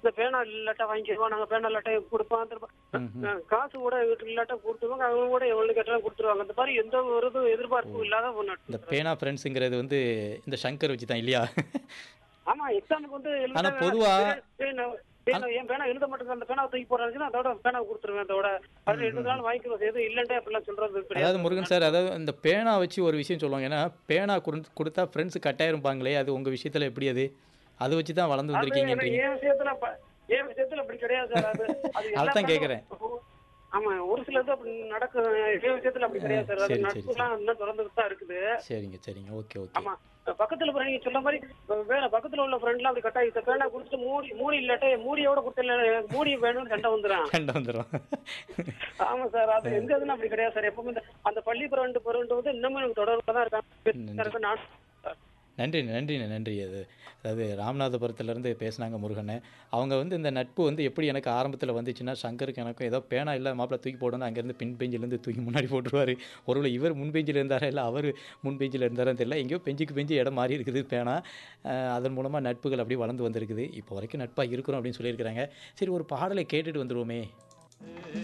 இந்த பேனா இல்லாட்டா வாங்கிடுவோம், நாங்க பேனா இல்லாட்டா கொடுப்போம், திரும்ப ம் ம் காசு கூட வீட்டுக்கு இல்லாட்டா கொடுத்துருவாங்க, அவங்க கூட எவ்வளவு கேட்டாலும் கொடுத்துருவாங்க. அந்த மாதிரி எந்த ஒரு இதுவும் ஓ எதிர்பார்ப்பும் இல்லாத ஒரு இந்த நட்பு சார் அது. பேனா ஃப்ரெண்ட்ஸுங்கிறது வந்து இந்த சங்கர் வச்சு தான் இல்லையா? ஆமா, எக்ஸாமுக்கு வந்து ஆனால் எழுதுறாங்க. பொதுவாக என் பேனா எழுத மாட்டேங்குது, அந்த பேனா தூக்கி போடுறாங்கன்னா அதோட பேனா கொடுத்துருவேன். அதோட அது எழுதுனாலும் வாங்கிக்குவோம், எதுவும் இல்லைன்ட்டு அப்படிலாம் சொல்றது அதாவது கிடையாது. முருகன் சார், அதாவது இந்த பேனா வச்சு ஒரு விஷயம் சொல்லுவாங்க. ஏன்னா பேனா கொடுத்தா ஃப்ரெண்ட்ஸு கட்டாயிருப்பாங்களே, அது உங்கள் விஷயத்தில் எப்படி அது? அதை வச்சு தான் வளர்ந்து அது வந்திருக்கீங்கன்றீங்க. என் விஷயத்துல அப்படி கிடையாது சார். அது அது எல்லா அதைத்தான் ஃப்ரெண்டும். கேட்குறேன். ஆமா, ஒரு சிலது அப்படி நடக்கும். என் விஷயத்துல அப்படி கிடையாது சார். அது சரி சரி சரி நட்புலாம் இன்னும் தொடர்ந்துட்டு தான் இருக்குது. சரிங்க சரிங்க ஓகே ஓகே. ஆமா, பக்கத்துல நீங்க சொன்ன மாதிரி வேற பக்கத்துல உள்ள ஃப்ரெண்ட்லாம் அப்படி கட்டாயி பேனா குடுத்துட்டு மூடி மூடி இல்லாட்டே மூடியோட கொடுத்த மூடி வேணும்னு சண்டை வந்துடும். கண்ட வந்துடும். ஆமா சார், அது எங்க இதுன்னு அப்படி கிடையாது சார். எப்பவுமே அந்த பள்ளி பருவன்ட்டு வந்து இன்னமும் எனக்கு தொடர்புல தான் நன்றி இருக்காங்க. நான் நன்றி நன்றிண்ணே நன்றி. அது அதாவது ராமநாதபுரத்துலேருந்து பேசுனாங்க முருகன். அவங்க வந்து இந்த நட்பு வந்து எப்படி எனக்கு ஆரம்பத்தில் வந்துச்சுன்னா, சங்கருக்கு எனக்கும் ஏதோ பேனா இல்லை மாப்பிள தூக்கி போடணும், அங்கேருந்து பின் பெஞ்சிலேருந்து தூக்கி முன்னாடி போட்டுருவார். ஒருவேளை இவர் முன் பெஞ்சில் இருந்தாரா இல்லை அவர் முன் பெஞ்சில் இருந்தாரான்னு தெரியல. எங்கேயோ பெஞ்சுக்கு பெஞ்சு இடம் மாறி இருக்குது பேனா. அதன் மூலமாக நட்புகள் அப்படியே வளர்ந்து வந்திருக்குது. இப்போ வரைக்கும் நட்பாக இருக்கிறோம் அப்படின்னு சொல்லியிருக்கிறாங்க. சரி, ஒரு பாடலை கேட்டுட்டு வந்துருவோமே.